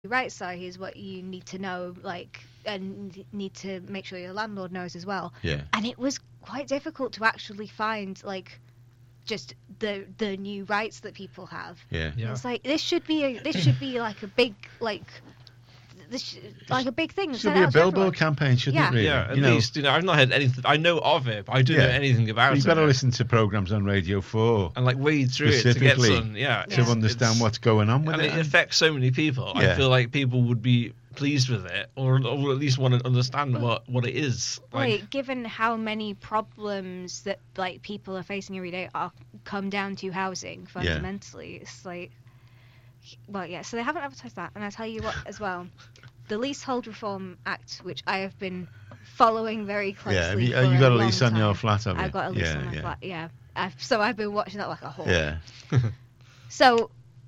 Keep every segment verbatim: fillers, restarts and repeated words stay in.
rights are. Here's what you need to know, like, and need to make sure your landlord knows as well. Yeah. And it was quite difficult to actually find, like, just the the new rights that people have. Yeah. Yeah. It's like this should be a, this should be like a big like this sh- like a big thing. Should sent be a out to everyone. billboard campaign, shouldn't Yeah. it? Really? Yeah, at you know, least, you know, I've not heard anything. I know of it, but I don't Yeah. know anything about you've it. got to listen to programs on Radio Four and like wade through it to get specifically some, yeah, to it's- understand it's- what's going on with and it. it affects so many people. Yeah. I feel like people would be pleased with it, or, or at least want to understand what, what it is. Like, given how many problems that like people are facing every day are come down to housing fundamentally, it's like, well, yeah. So they haven't advertised that, and I tell you what, as well, the Leasehold Reform Act, which I have been following very closely. Yeah, have you, for have you got a long lease on your time. flat, have you? I've got a lease yeah, on my yeah. flat. Yeah, I've, so I've been watching that like a hawk. Yeah. So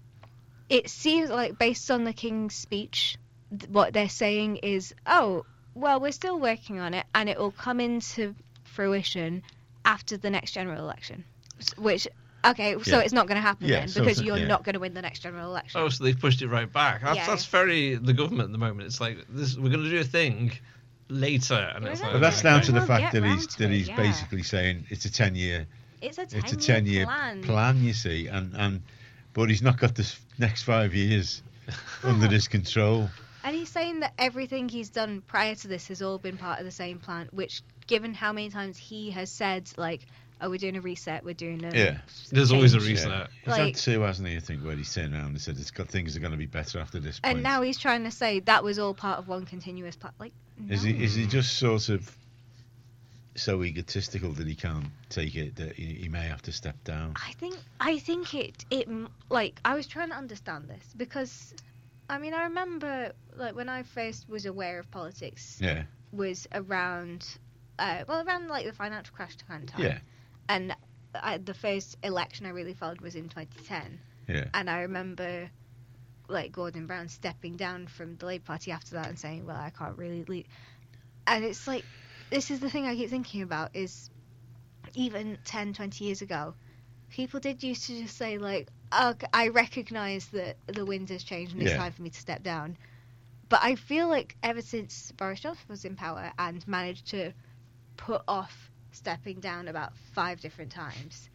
it seems like, based on the King's speech, th- what they're saying is, oh, well, we're still working on it, and it will come into fruition after the next general election. S- Which, okay, so Yeah. it's not going to happen Yeah, then, so because it's- you're yeah. not going to win the next general election. oh, so they've pushed it right back. That's, Yeah. that's very the government at the moment. It's like this: we're going to do a thing later, and it's Yeah. like, But that's okay. down to the We'll fact get that round he's to that it, he's yeah. basically saying it's a ten year It's a ten-year it's a ten year plan. plan, you see, and and but he's not got this next five years under his control. And he's saying that everything he's done prior to this has all been part of the same plan, which, given how many times he has said, like, oh, we're doing a reset, we're doing a... Yeah. There's always a change. reset. Yeah. He's Like- had two, hasn't he? I think where he's turned around and said it's got things are going to be better after this point. And now he's trying to say that was all part of one continuous plan. Like, no. Is he is he just sort of so egotistical that he can't take it that he, he may have to step down? I think I think it it m- like I was trying to understand this because, I mean, I remember like when I first was aware of politics Yeah, was around, uh, well, around like the financial crash kind of time. yeah, And I, the first election I really followed was in twenty ten. yeah. And I remember, like, Gordon Brown stepping down from the Labour Party after that and saying, well, I can't really lead. And it's like, this is the thing I keep thinking about is, even ten, twenty years ago, people did used to just say, like, oh, I recognise that the wind has changed and it's Yeah. time for me to step down. But I feel like ever since Boris Johnson was in power and managed to put off stepping down about five different times,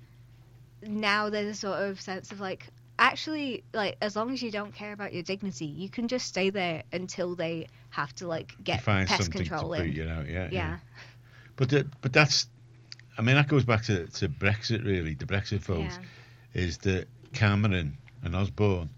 now there's a sort of sense of like, actually, like, as long as you don't care about your dignity, you can just stay there until they have to like get Find pest something control to in. boot you out. Yeah, Yeah. But the, but that's, I mean, that goes back to, to Brexit really. The Brexit vote Yeah. is that Cameron and Osborne,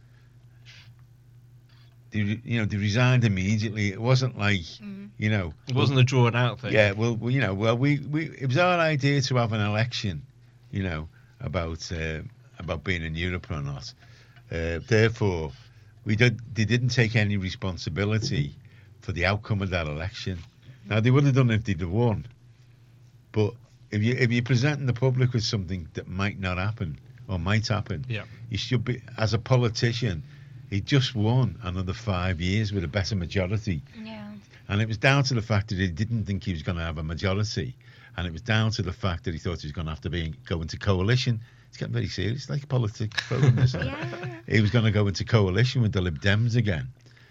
they, you know, they resigned immediately. It wasn't like, Mhm. you know, It wasn't a drawn out thing. yeah, well, we, you know, well, we, we, it was our idea to have an election, you know, about uh, about being in Europe or not. Uh, therefore, we did. They didn't take any responsibility for the outcome of that election. Now they would have done it if they'd have won, but if you if you're presenting the public with something that might not happen or might happen, Yeah. you should be, as a politician, he just won another five years with a better majority. Yeah. And it was down to the fact that he didn't think he was going to have a majority. And it was down to the fact that he thought he was going to have to be go into coalition. It's getting very serious, like a politics program, isn't it? Yeah. He was going to go into coalition with the Lib Dems again.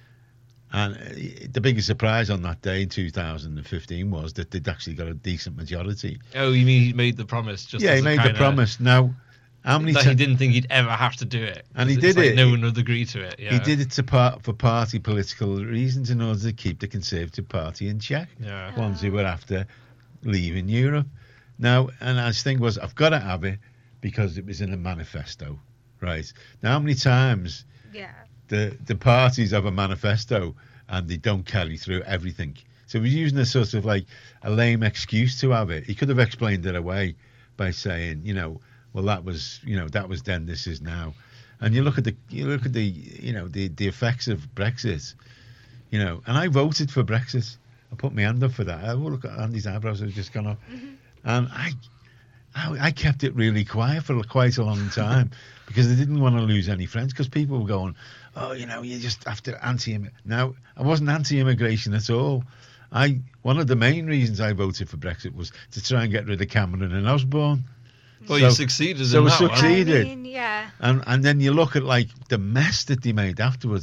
And uh, the biggest surprise on that day in two thousand fifteen was that they'd actually got a decent majority. Oh, you mean he made the promise? Just yeah, as he a made the kinda- promise. Now, how many that ti- he didn't think he'd ever have to do it. And he It's did like it. No one would agree to it. Yeah. He did it to part, for party political reasons in order to keep the Conservative Party in check. Yeah. Ones who were after leaving Europe. Now, and his thing was, I've got to have it because it was in a manifesto, right? Now, how many times Yeah. the the parties have a manifesto and they don't carry through everything? So he was using a sort of like a lame excuse to have it. He could have explained it away by saying, you know, well, that was, you know, that was then, this is now. And you look at the, you look at the, you know, the the effects of Brexit, you know, and I voted for Brexit. I put my hand up for that. I look at Andy's eyebrows have just gone up. And I, I, I kept it really quiet for quite a long time because I didn't want to lose any friends because people were going, oh, you know, you're just after anti. Now, I wasn't anti-immigration at all. I one of the main reasons I voted for Brexit was to try and get rid of Cameron and Osborne. Well, So- you succeeded so in we that one. succeeded. I mean, yeah. And and then you look at like the mess that they made afterwards.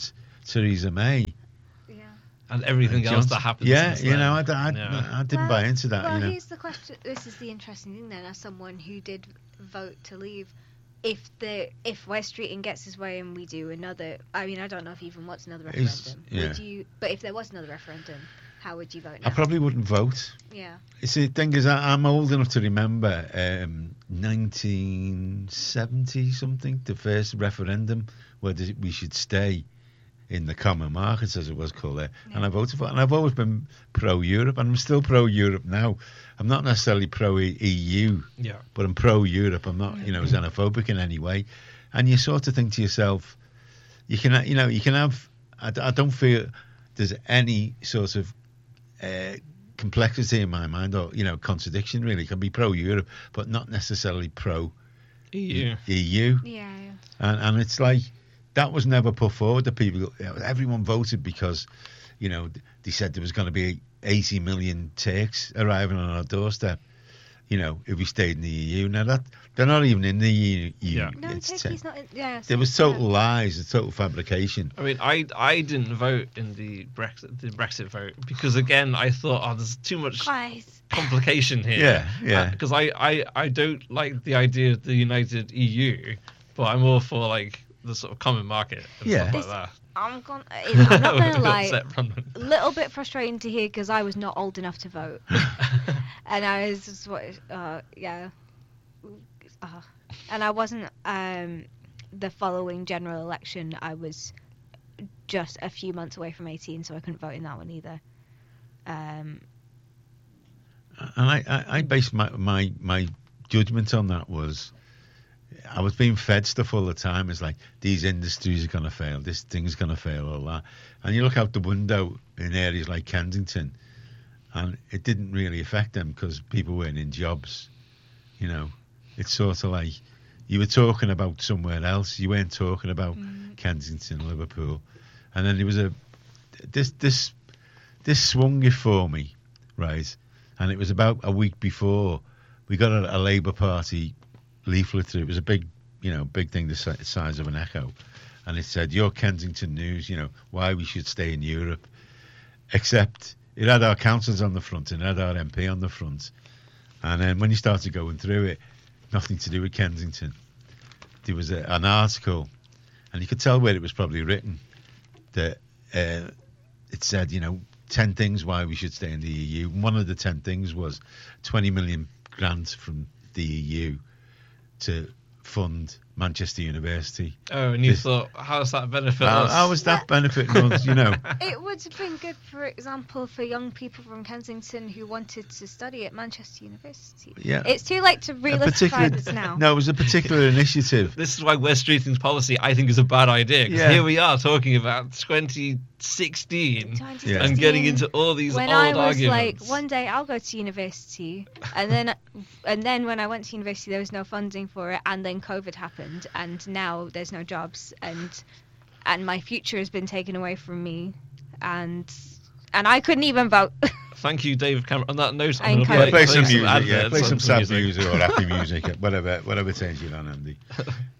Theresa May. Yeah. And everything And else Johnson- that happens. Yeah, since you then. know, I, d- I, Yeah. I didn't Well- buy into that. Well, you know, here's the question. This is the interesting thing then, as someone who did vote to leave. If the if Wes Streeting gets his way and we do another, I mean, I don't know if he even wants another He's- referendum. yeah. Would you? But if there was another referendum, how would you vote now? I probably wouldn't vote. Yeah. You see, the thing is, I, I'm old enough to remember um, nineteen seventy something, the first referendum whether we should stay in the common markets, as it was called there, and I voted for it. And I've always been pro-Europe, and I'm still pro-Europe now. I'm not necessarily pro-E U, Yeah. but I'm pro-Europe. I'm not, you know, xenophobic in any way. And you sort of think to yourself, you can, you know, you can have. I, I don't feel there's any sort of uh, complexity in my mind, or you know, contradiction. Really, it can be pro-Europe, but not necessarily pro-E E U. U. Yeah. And and it's like that was never put forward to people. You know, everyone voted because, you know, they said there was going to be eighty million Turks arriving on our doorstep. You know, if we stayed in the E U. Now that they're not even in the E U. Yeah. No, It's Turkey's te- not. In, yeah. there was so- total lies, a total fabrication. I mean, I I didn't vote in the Brexit the Brexit vote because again I thought, oh, there's too much Guys. complication here. Yeah, yeah. Because I, I I don't like the idea of the united E U, but I'm all for like the sort of common market and Yeah. stuff like I'm gonna. I'm not that. gonna lie. Upset Brandon. A little bit frustrating to hear because I was not old enough to vote, and I was just what, uh, yeah, uh, and I wasn't. Um, the following general election, I was just a few months away from eighteen, so I couldn't vote in that one either. Um, And I, I, I based my, my my judgment on that was I was being fed stuff all the time. It's like these industries are going to fail, this thing's going to fail, all that. And you look out the window in areas like Kensington, and it didn't really affect them because people weren't in jobs. You know, it's sort of like you were talking about somewhere else. You weren't talking about Mm. Kensington, Liverpool, and then there was a this this this swung it for me, right? And it was about a week before we got a, a Labour Party leaflet through. It was a big, you know, big thing the si- size of an Echo, and it said "Your Kensington News," you know, why we should stay in Europe. Except it had our councillors on the front and it had our M P on the front, and then when you started going through it, nothing to do with Kensington. There was a, an article, and you could tell where it was probably written, that uh, it said, you know, ten things why we should stay in the E U. And one of the ten things was twenty million grants from the E U to fund Manchester University. Oh, and you This- thought, how does that benefit How, us? how was that benefiting us, you know? it would have been good, for example, for young people from Kensington who wanted to study at Manchester University. Yeah. It's too late to A re-electrify this now. No, it was a particular initiative. This is why West Streeting's policy, I think, is a bad idea. 'Cause Yeah. here we are talking about twenty sixteen Yeah. and getting Yeah. into all these when old I was arguments. like, one day I'll go to university, and then and then when I went to university, there was no funding for it, and then COVID happened, and now there's no jobs, and and my future has been taken away from me, and and I couldn't even vote. Thank you, David Cameron. On that note, And I'm Kind going Yeah, to play some music. adverts Yeah, play on some sad music. music or happy music, whatever, whatever turns you on, Andy.